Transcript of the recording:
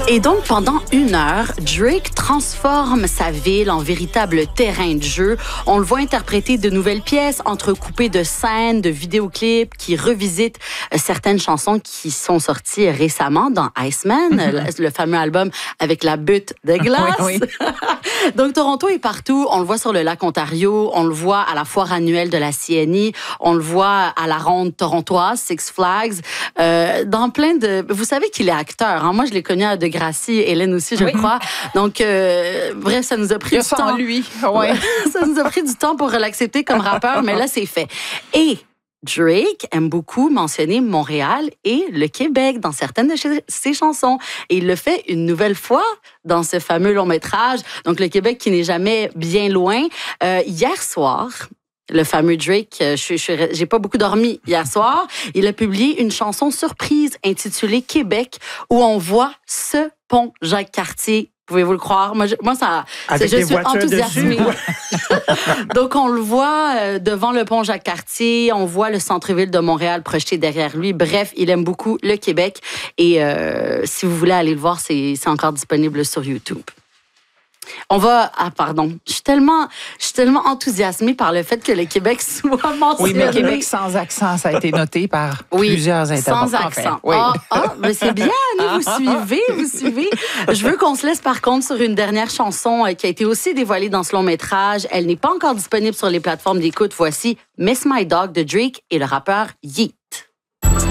Et donc, pendant 1 heure, Drake transforme sa ville en véritable terrain de jeu. On le voit interpréter de nouvelles pièces entrecoupées de scènes, de vidéoclips qui revisitent certaines chansons qui sont sorties récemment dans Iceman, le fameux album avec la butte de glace. Oui. Donc, Toronto est partout. On le voit sur le lac Ontario, on le voit à la foire annuelle de la CNI, on le voit à la ronde torontoise, Six Flags, dans plein de... Vous savez qu'il est acteur. Hein? Moi, je l'ai connu à Degrassi, Hélène aussi, je crois. Donc, bref, ça nous a pris du temps. lui, ouais. Ça nous a pris du temps pour l'accepter comme rappeur, mais là, c'est fait. Et Drake aime beaucoup mentionner Montréal et le Québec dans certaines de ses chansons. Et il le fait une nouvelle fois dans ce fameux long-métrage. Donc, le Québec qui n'est jamais bien loin. Hier soir, le fameux Drake, j'ai pas beaucoup dormi hier soir, il a publié une chanson surprise intitulée Québec où on voit ce pont Jacques-Cartier. Pouvez-vous le croire? Moi, je suis enthousiasmée. Donc, on le voit devant le pont Jacques-Cartier. On voit le centre-ville de Montréal projeté derrière lui. Bref, il aime beaucoup le Québec. Et si vous voulez aller le voir, c'est encore disponible sur YouTube. On va... Ah, pardon. Je suis tellement enthousiasmée par le fait que le Québec soit mentionné. Oui, mais Québec sans accent, ça a été noté par plusieurs internautes. Sans accent. Oui. Mais c'est bien, Annie, vous suivez. Je veux qu'on se laisse par contre sur une dernière chanson qui a été aussi dévoilée dans ce long-métrage. Elle n'est pas encore disponible sur les plateformes d'écoute. Voici Miss My Dog de Drake et le rappeur Yee.